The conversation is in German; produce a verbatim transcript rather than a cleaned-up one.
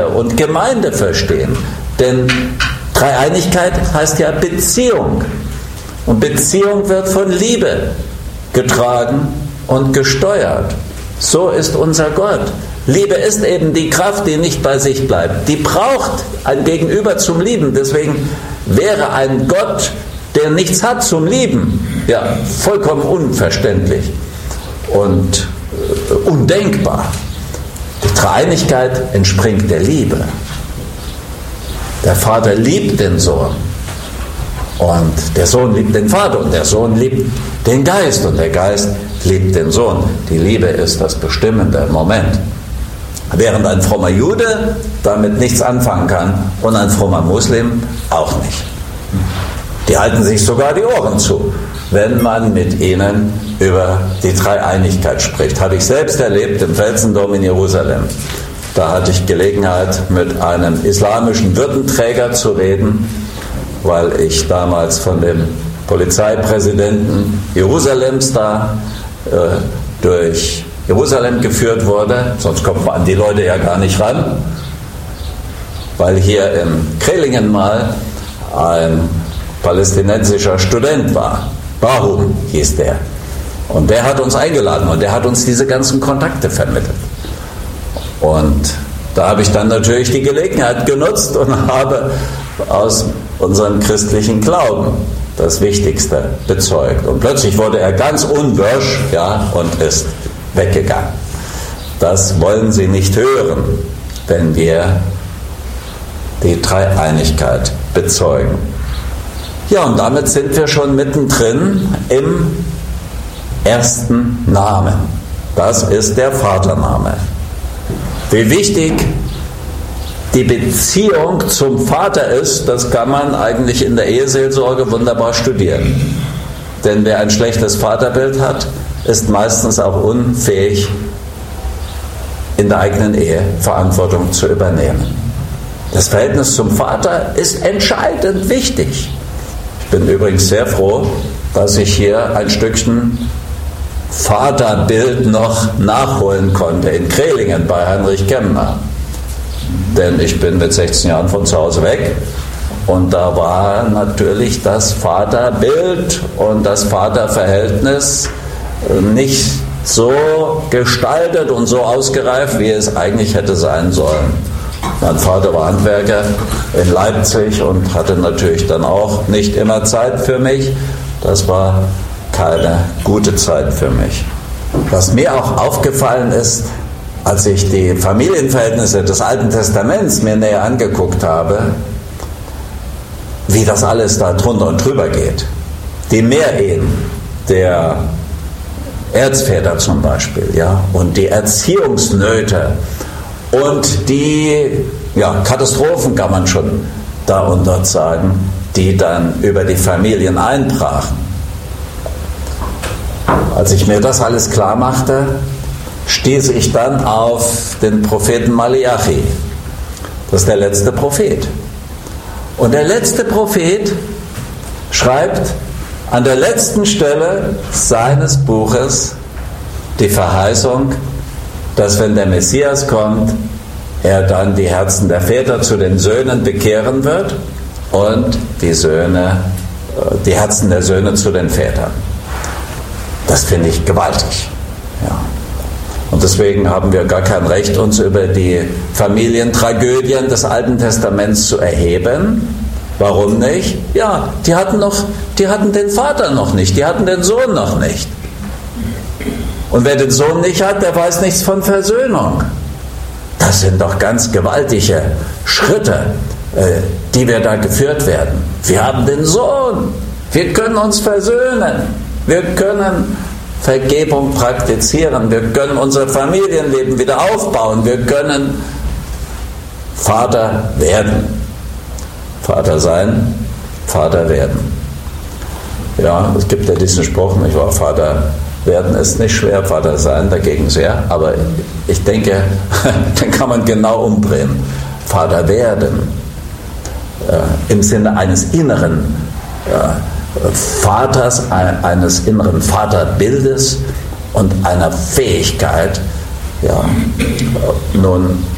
Kirche und Gemeinde verstehen. Denn Dreieinigkeit heißt ja Beziehung. Und Beziehung wird von Liebe getragen und gesteuert. So ist unser Gott. Liebe ist eben die Kraft, die nicht bei sich bleibt. Die braucht ein Gegenüber zum Lieben. Deswegen wäre ein Gott, der nichts hat zum Lieben, ja, vollkommen unverständlich und äh, undenkbar. Die Dreieinigkeit entspringt der Liebe. Der Vater liebt den Sohn und der Sohn liebt den Vater und der Sohn liebt den Geist und der Geist liebt den Sohn. Die Liebe ist das bestimmende Moment. Während ein frommer Jude damit nichts anfangen kann und ein frommer Muslim auch nicht. Die halten sich sogar die Ohren zu, wenn man mit ihnen über die Dreieinigkeit spricht. Habe ich selbst erlebt im Felsendom in Jerusalem. Da hatte ich Gelegenheit, mit einem islamischen Würdenträger zu reden, weil ich damals von dem Polizeipräsidenten Jerusalems da äh, durch Jerusalem geführt wurde. Sonst kommt man an die Leute ja gar nicht ran, weil hier in Krelingen mal ein palästinensischer Student war. Bahum hieß der. Und der hat uns eingeladen und der hat uns diese ganzen Kontakte vermittelt. Und da habe ich dann natürlich die Gelegenheit genutzt und habe aus unserem christlichen Glauben das Wichtigste bezeugt. Und plötzlich wurde er ganz unwirsch, ja, und ist weggegangen. Das wollen Sie nicht hören, wenn wir die Dreieinigkeit bezeugen. Ja, und damit sind wir schon mittendrin im ersten Namen. Das ist der Vatername. Wie wichtig die Beziehung zum Vater ist, das kann man eigentlich in der Eheseelsorge wunderbar studieren. Denn wer ein schlechtes Vaterbild hat, ist meistens auch unfähig, in der eigenen Ehe Verantwortung zu übernehmen. Das Verhältnis zum Vater ist entscheidend wichtig. Ich bin übrigens sehr froh, dass ich hier ein Stückchen Vaterbild noch nachholen konnte in Krelingen bei Heinrich Kemmer. Denn ich bin mit sechzehn Jahren von zu Hause weg und da war natürlich das Vaterbild und das Vaterverhältnis nicht so gestaltet und so ausgereift, wie es eigentlich hätte sein sollen. Mein Vater war Handwerker in Leipzig und hatte natürlich dann auch nicht immer Zeit für mich. Das war keine gute Zeit für mich. Was mir auch aufgefallen ist, als ich die Familienverhältnisse des Alten Testaments mir näher angeguckt habe, wie das alles da drunter und drüber geht. Die Mehrehen der Erzväter zum Beispiel, ja, und die Erziehungsnöte und die ja, Katastrophen, kann man schon da und dort sagen, die dann über die Familien einbrachen. Als ich mir das alles klar machte, stieß ich dann auf den Propheten Maleachi. Das ist der letzte Prophet. Und der letzte Prophet schreibt an der letzten Stelle seines Buches die Verheißung, dass wenn der Messias kommt, er dann die Herzen der Väter zu den Söhnen bekehren wird und die Söhne, die Herzen der Söhne zu den Vätern. Das finde ich gewaltig. Ja. Und deswegen haben wir gar kein Recht, uns über die Familientragödien des Alten Testaments zu erheben. Warum nicht? Ja, die hatten noch, die hatten den Vater noch nicht, die hatten den Sohn noch nicht. Und wer den Sohn nicht hat, der weiß nichts von Versöhnung. Das sind doch ganz gewaltige Schritte, äh, die wir da geführt werden. Wir haben den Sohn, wir können uns versöhnen, wir können Vergebung praktizieren, wir können unser Familienleben wieder aufbauen, wir können Vater werden. Vater sein, Vater werden. Ja, es gibt ja diesen Spruch, nicht wahr? Vater werden ist nicht schwer, Vater sein dagegen sehr, aber ich denke, den kann man genau umdrehen. Vater werden, äh, im Sinne eines inneren äh, Vaters, eines inneren Vaterbildes und einer Fähigkeit, ja, nun